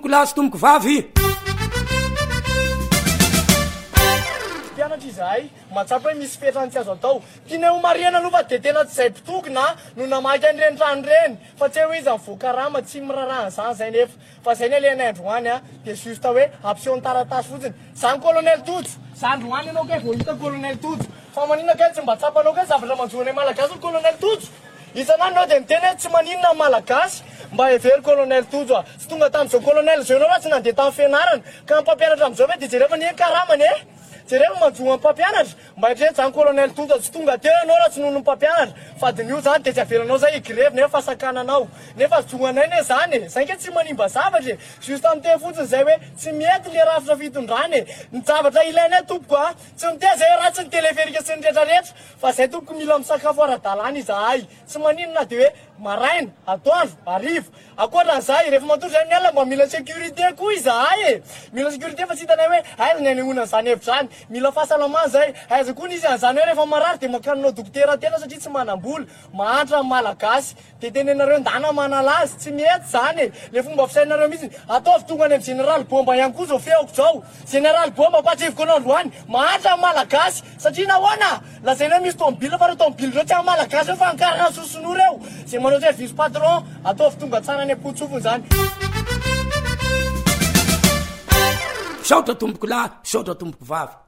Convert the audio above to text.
tomboko lahy sy tomboko vavy. Pianatra izahay matsapa hoe misy fetrany tsy azo atao. Tiana ho mariana aloha fa de tena tsy izay mpitokona no namaky an'ireny trano reny. Fa tsy hoe izy amin'ny voakarama tsy mirarahana zany zay nefa. Fa zay ny alehanay androany de justa hoe ampiseho taratasy fotsiny. Zany colonel Toto. Za androany anao ke vao hita colonel Toto. Fa manina kay tsy mba tsapanao ke zavatra manjoanay malagasy colonel Toto. Isan'andro anao de miteny hoe tsy maninona malagasy mba hevery colonel Toto. Tsy tonga tamin'izao colonel zao anao raha tsy nandeha tamin'ny fianarana ka mpampianatra amin'izao hoe de jereva ny karamany e. Jereva manjoa mpampianatra mba hitreny zany colonel Toto tsy tonga teo anao raha tsy noho ny mpampianatra fa de nio zany de tsy avelanao zay greve nefa fasakananao nefa zoanay ne zany zay ke tsy manimba zavatra juste am'teny fotsiny zay hoe tsy mety le rafitra fitondrany ny zavatra ilainay tompoko tsy miteza ratsy ny teleferika sy ny rehetrarehetra fa zay tompoko mila misakafo ara-dalàna izahay tsy maninona de hoe maraina atoandro arivo akoatran'izay rehefa matory zay miala mba mila sécurité koa izahay mila sécurité fa tsy hitanay hoe aiza ny anehoana zany hevitra zany mila fahasalamana zay aiza koa izy an'izany hoe rehefa marary de makaninao dokotera tena satria tsy manam-bola mahantra amin'ny malagasy de tenenareo ndana manala azy tsy mety zany le fomba fisainareo mihitsy ataovy tonga any amin'ny général bomba ihany koa zao feoko zao général bomba mpatsivoko anao androany mahantra amin'ny malagasy satria nahoana lazaina hoe misy tomobile fa reo tomobile reo tsy amin'ny malagasy fa ankarana soson'ora eo zay manao service patron ataovy tonga tsara any am-potsofony zany saotra tomboko lahy saotra tomboko vavy.